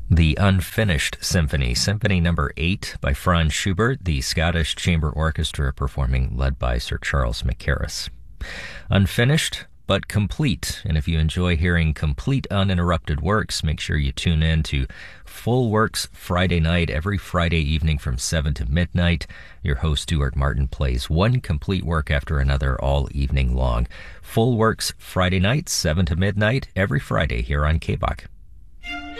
The Unfinished Symphony, Symphony Number 8 by Franz Schubert, the Scottish Chamber Orchestra performing, led by Sir Charles Mackerras. Unfinished, but complete. And if you enjoy hearing complete uninterrupted works, make sure you tune in to Full Works Friday night, every Friday evening from 7 to midnight. Your host, Stuart Martin, plays one complete work after another all evening long. Full Works Friday night, 7 to midnight, every Friday here on KBOK.